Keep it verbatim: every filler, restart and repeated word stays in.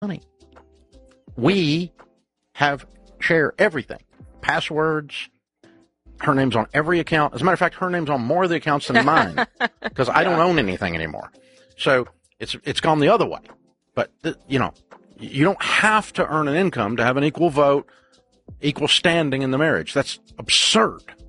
money. We have share everything. Passwords. Her name's on every account. As a matter of fact, her name's on more of the accounts than mine because I don't own anything anymore. So it's it's gone the other way. But, th- you know, you don't have to earn an income to have an equal vote, equal standing in the marriage. That's absurd.